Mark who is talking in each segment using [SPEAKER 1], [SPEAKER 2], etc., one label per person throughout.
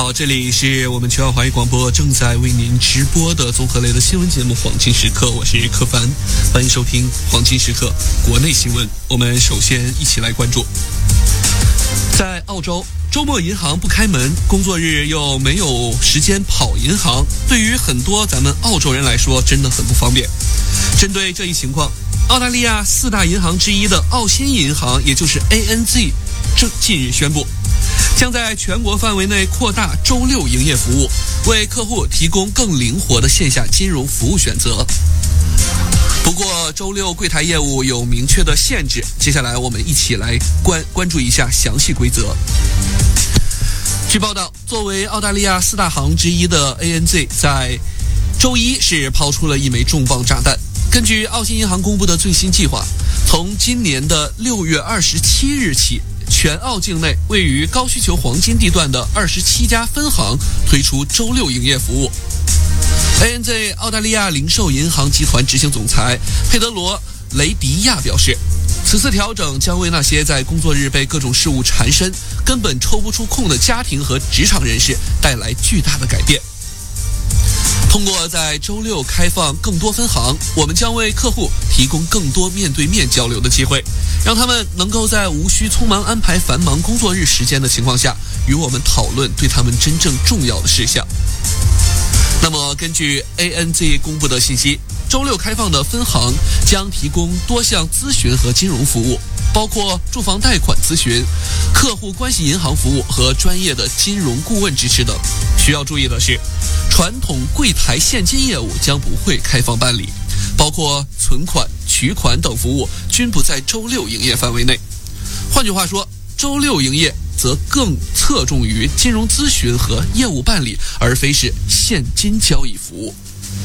[SPEAKER 1] 好，这里是我们全澳华语广播正在为您直播的综合类的新闻节目《黄金时刻》，我是柯凡，欢迎收听《黄金时刻》国内新闻。我们首先一起来关注，在澳洲，周末银行不开门，工作日又没有时间跑银行，对于很多咱们澳洲人来说真的很不方便。针对这一情况，澳大利亚四大银行之一的澳新银行，也就是 ANZ， 近日宣布，将在全国范围内扩大周六营业服务，为客户提供更灵活的线下金融服务选择。不过，周六柜台业务有明确的限制。接下来，我们一起来关注一下详细规则。据报道，作为澳大利亚四大行之一的 ANZ， 在周一是抛出了一枚重磅炸弹。根据澳新银行公布的最新计划，从今年的6月27日起，全澳境内位于高需求黄金地段的27家分行推出周六营业服务。ANZ 澳大利亚零售银行集团执行总裁佩德罗·雷迪亚表示，此次调整将为那些在工作日被各种事务缠身、根本抽不出空的家庭和职场人士带来巨大的改变。通过在周六开放更多分行，我们将为客户提供更多面对面交流的机会，让他们能够在无需匆忙安排繁忙工作日时间的情况下，与我们讨论对他们真正重要的事项。那么，根据 ANZ 公布的信息，周六开放的分行将提供多项咨询和金融服务，包括住房贷款咨询、客户关系银行服务和专业的金融顾问支持等。需要注意的是，传统柜台现金业务将不会开放办理，包括存款、取款等服务均不在周六营业范围内。换句话说，周六营业则更侧重于金融咨询和业务办理，而非是现金交易服务。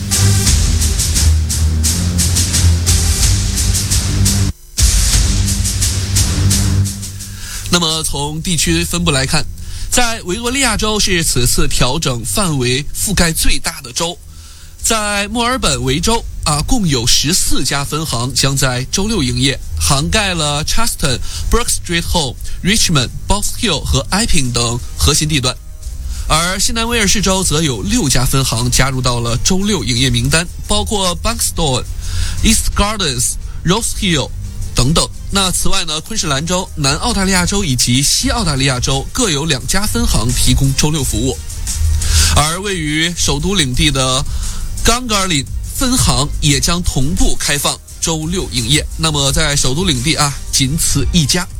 [SPEAKER 1] 那么从地区分布来看，在维多利亚州是此次调整范围覆盖最大的州。在墨尔本维州共有14家分行将在周六营业，涵盖了 Chatston、Brook Street Hall、Richmond、Box Hill 和 Epping 等核心地段。而西南威尔士州则有6家分行加入到了周六营业名单，包括 Buxton、East Gardens、Rose Hill 等等。那此外呢，昆士兰州、南澳大利亚州以及西澳大利亚州各有2家分行提供周六服务。而位于首都领地的Gungahlin 分行也将同步开放周六营业。那么在首都领地仅此一家。